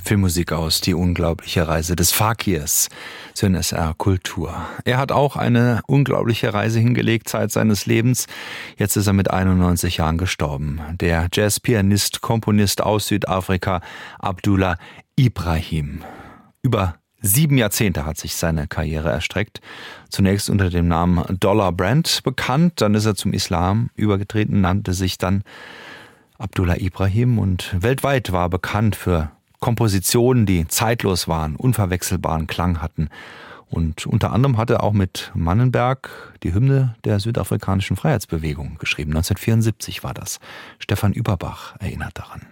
Filmmusik aus Die unglaubliche Reise des Fakirs, so in SR Kultur. Er hat auch eine unglaubliche Reise hingelegt, Zeit seines Lebens. Jetzt ist er mit 91 Jahren gestorben. Der Jazzpianist, Komponist aus Südafrika, Abdullah Ibrahim. Über 7 Jahrzehnte hat sich seine Karriere erstreckt. Zunächst unter dem Namen Dollar Brand bekannt, dann ist er zum Islam übergetreten, nannte sich dann Abdullah Ibrahim und weltweit war bekannt für Kompositionen, die zeitlos waren, unverwechselbaren Klang hatten. Und unter anderem hat er auch mit Mannenberg die Hymne der südafrikanischen Freiheitsbewegung geschrieben. 1974 war das. Stefan Überbach erinnert daran.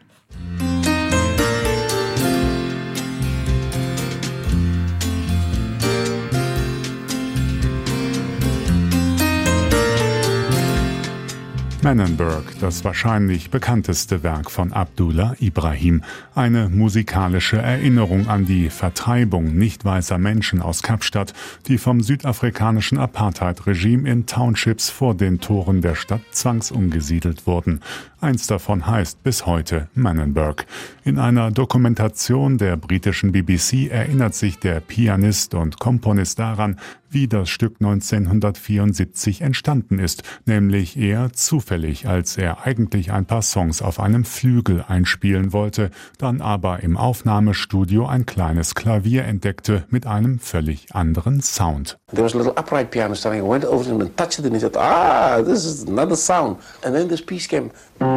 Manenberg, das wahrscheinlich bekannteste Werk von Abdullah Ibrahim. Eine musikalische Erinnerung an die Vertreibung nicht weißer Menschen aus Kapstadt, die vom südafrikanischen Apartheid-Regime in Townships vor den Toren der Stadt zwangsumgesiedelt wurden. Eins davon heißt bis heute Manenberg. In einer Dokumentation der britischen BBC erinnert sich der Pianist und Komponist daran, wie das Stück 1974 entstanden ist, nämlich eher zufällig, als er eigentlich ein paar Songs auf einem Flügel einspielen wollte, dann aber im Aufnahmestudio ein kleines Klavier entdeckte mit einem völlig anderen Sound. There was a little upright piano starting. I went over to him and touched it and he said, this is another sound. And then this piece came.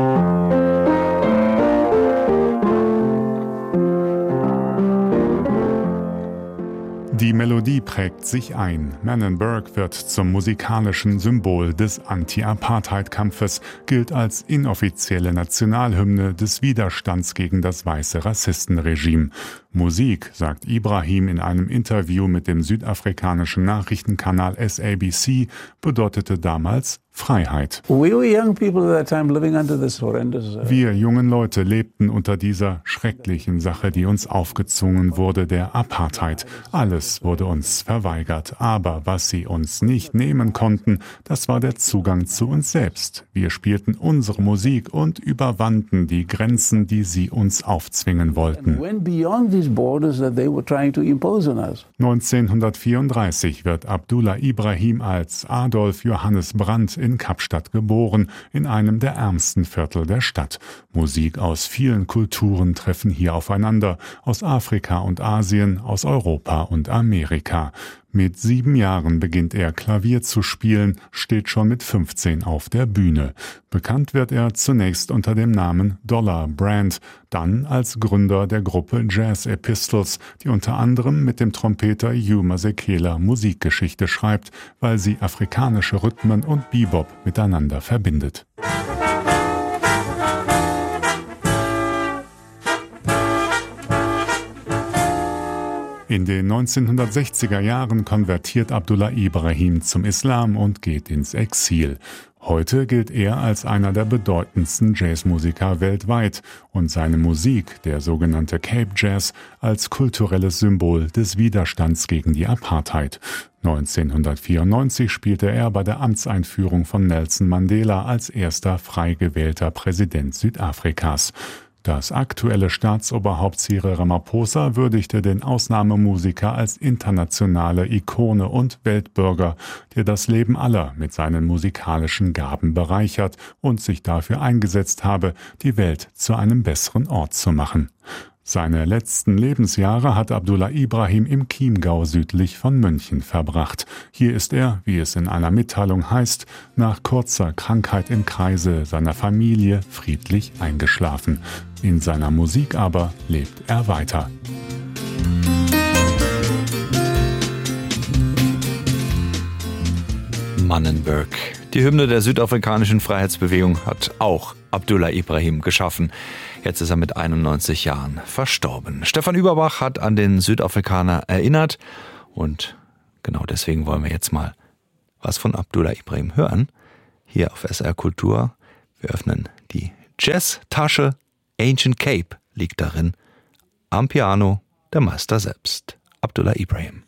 Die Melodie prägt sich ein. Manenberg wird zum musikalischen Symbol des Anti-Apartheid-Kampfes, gilt als inoffizielle Nationalhymne des Widerstands gegen das weiße Rassistenregime. Musik, sagt Ibrahim in einem Interview mit dem südafrikanischen Nachrichtenkanal SABC, bedeutete damals Freiheit. Wir jungen Leute lebten unter dieser schrecklichen Sache, die uns aufgezwungen wurde, der Apartheid. Alles wurde uns verweigert. Aber was sie uns nicht nehmen konnten, das war der Zugang zu uns selbst. Wir spielten unsere Musik und überwanden die Grenzen, die sie uns aufzwingen wollten. 1934 wird Abdullah Ibrahim als Adolf Johannes Brandt in Kapstadt geboren, in einem der ärmsten Viertel der Stadt. Musik aus vielen Kulturen treffen hier aufeinander, aus Afrika und Asien, aus Europa und Amerika. Mit 7 Jahren beginnt er Klavier zu spielen, steht schon mit 15 auf der Bühne. Bekannt wird er zunächst unter dem Namen Dollar Brand, dann als Gründer der Gruppe Jazz Epistles, die unter anderem mit dem Trompeter Hugh Masekela Musikgeschichte schreibt, weil sie afrikanische Rhythmen und Bebop miteinander verbindet. In den 1960er Jahren konvertiert Abdullah Ibrahim zum Islam und geht ins Exil. Heute gilt er als einer der bedeutendsten Jazzmusiker weltweit und seine Musik, der sogenannte Cape Jazz, als kulturelles Symbol des Widerstands gegen die Apartheid. 1994 spielte er bei der Amtseinführung von Nelson Mandela als erster frei gewählter Präsident Südafrikas. Das aktuelle Staatsoberhaupt Cyril Ramaphosa würdigte den Ausnahmemusiker als internationale Ikone und Weltbürger, der das Leben aller mit seinen musikalischen Gaben bereichert und sich dafür eingesetzt habe, die Welt zu einem besseren Ort zu machen. Seine letzten Lebensjahre hat Abdullah Ibrahim im Chiemgau südlich von München verbracht. Hier ist er, wie es in einer Mitteilung heißt, nach kurzer Krankheit im Kreise seiner Familie friedlich eingeschlafen. In seiner Musik aber lebt er weiter. Manenberg. Die Hymne der südafrikanischen Freiheitsbewegung hat auch Abdullah Ibrahim geschaffen. Jetzt ist er mit 91 Jahren verstorben. Stefan Überbach hat an den Südafrikaner erinnert und genau deswegen wollen wir jetzt mal was von Abdullah Ibrahim hören. Hier auf SR Kultur. Wir öffnen die Jazztasche. Ancient Cape liegt darin. Am Piano der Meister selbst, Abdullah Ibrahim.